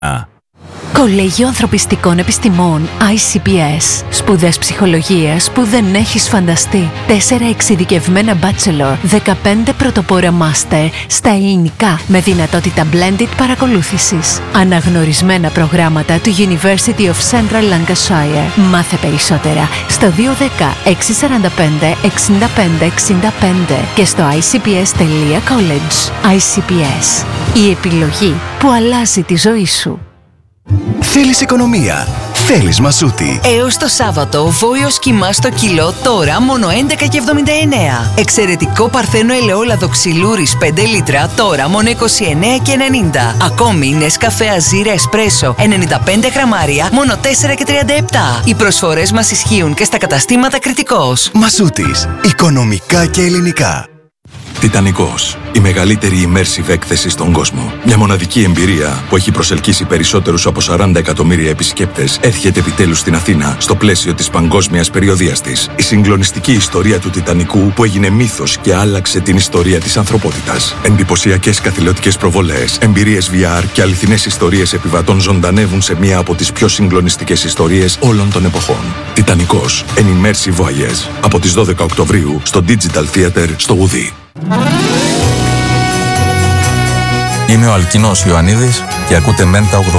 Κολέγιο Ανθρωπιστικών Επιστημών ICPS. Σπουδές ψυχολογίας που δεν έχεις φανταστεί. 4 εξειδικευμένα bachelor, 15 πρωτοπόρα master στα ελληνικά με δυνατότητα blended παρακολούθησης. Αναγνωρισμένα προγράμματα του University of Central Lancashire. Μάθε περισσότερα στο 210 645 65 65 και στο icps.college. ICPS. Η επιλογή που αλλάζει τη ζωή σου. Θέλεις οικονομία. Θέλεις Μασούτη. Έως το Σάββατο, βόλιος κιμά στο κιλό, τώρα μόνο 11,79. Εξαιρετικό παρθένο ελαιόλαδο ξυλούρης 5 λίτρα, τώρα μόνο 29,90. Ακόμη Νεσκαφέ Αζίρ Εσπρέσο 95 γραμμάρια, μόνο 4,37. Οι προσφορές μας ισχύουν και στα καταστήματα Κρητικός. Μασούτης. Οικονομικά και ελληνικά. Τιτανικός. Η μεγαλύτερη immersive έκθεση στον κόσμο. Μια μοναδική εμπειρία που έχει προσελκύσει περισσότερους από 40 εκατομμύρια επισκέπτες έρχεται επιτέλους στην Αθήνα στο πλαίσιο της παγκόσμιας περιοδείας της. Η συγκλονιστική ιστορία του Τιτανικού που έγινε μύθος και άλλαξε την ιστορία της ανθρωπότητας. Εντυπωσιακές καθηλωτικές προβολές, εμπειρίες VR και αληθινές ιστορίες επιβατών ζωντανεύουν σε μία από τις πιο συγκλονιστικές ιστορίες όλων των εποχών. Τιτανικός. An immersive voyage. Από τις 12 Οκτωβρίου στο Digital Theater στο Ουδί. Είμαι ο Αλκίνος Ιωαννίδης και ακούτε Μέντα 89.